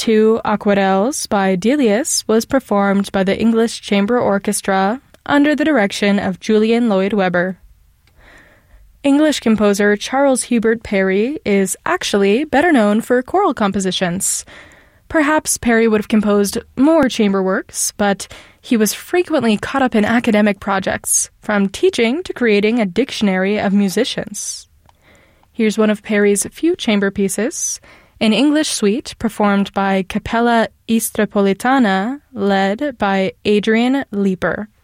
2 Aquarelles by Delius was performed by the English Chamber Orchestra under the direction of Julian Lloyd Webber. English composer Charles Hubert Parry is actually better known for choral compositions. Perhaps Parry would have composed more chamber works, but he was frequently caught up in academic projects, from teaching to creating a dictionary of musicians. Here's one of Parry's few chamber pieces, an English suite performed by Capella Istropolitana, led by Adrian Leeper.